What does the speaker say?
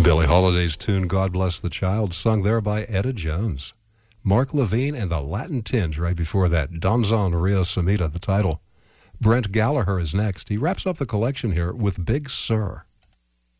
Billie Holiday's tune, God Bless the Child, sung there by Etta Jones. Mark Levine and the Latin Tinge right before that. Donzon Rio Samita, the title. Brent Gallagher is next. He wraps up the collection here with Big Sur.